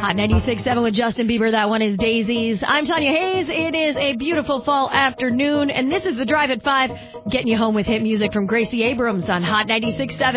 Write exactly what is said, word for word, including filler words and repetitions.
Hot ninety-six point seven with Justin Bieber. That one is Daisies. I'm Tanya Hayes. It is a beautiful fall afternoon, and this is The Drive at five, getting you home with hit music from Gracie Abrams on Hot ninety-six point seven.